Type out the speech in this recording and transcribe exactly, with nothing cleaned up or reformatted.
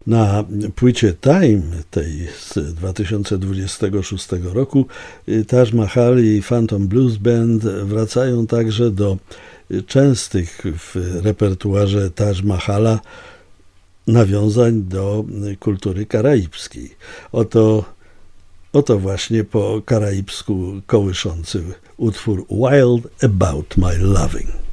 Na płycie Time, tej z dwa tysiące dwudziestego szóstego roku, Taj Mahal i Phantom Blues Band wracają także do częstych w repertuarze Taj Mahala nawiązań do kultury karaibskiej. Oto, oto właśnie po karaibsku kołyszący utwór Wild About My Loving.